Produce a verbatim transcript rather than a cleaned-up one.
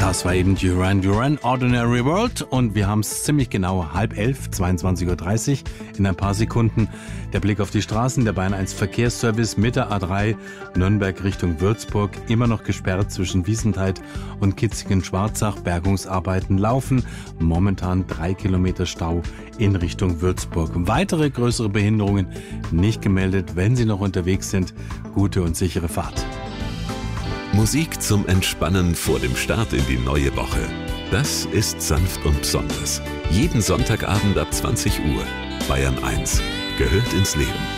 Das war eben Duran Duran, Ordinary World, und wir haben es ziemlich genau halb elf, zweiundzwanzig Uhr dreißig, in ein paar Sekunden. Der Blick auf die Straßen, der Bayern eins Verkehrsservice mit der A drei, Nürnberg Richtung Würzburg, immer noch gesperrt zwischen Wiesentheit und Kitzingen-Schwarzach. Bergungsarbeiten laufen, momentan drei Kilometer Stau in Richtung Würzburg. Weitere größere Behinderungen nicht gemeldet. Wenn Sie noch unterwegs sind, gute und sichere Fahrt. Musik zum Entspannen vor dem Start in die neue Woche. Das ist sanft und besonders. Jeden Sonntagabend ab zwanzig Uhr. Bayern eins gehört ins Leben.